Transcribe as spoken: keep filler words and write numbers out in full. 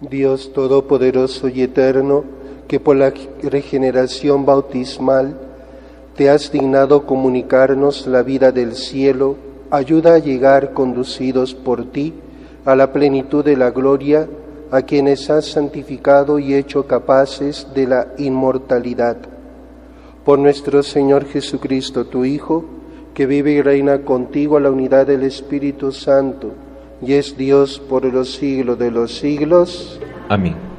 Dios Todopoderoso y Eterno, que por la regeneración bautismal te has dignado comunicarnos la vida del cielo, ayuda a llegar, conducidos por ti, a la plenitud de la gloria, a quienes has santificado y hecho capaces de la inmortalidad. Por nuestro Señor Jesucristo, tu Hijo, que vive y reina contigo a la unidad del Espíritu Santo, y es Dios por los siglos de los siglos. Amén.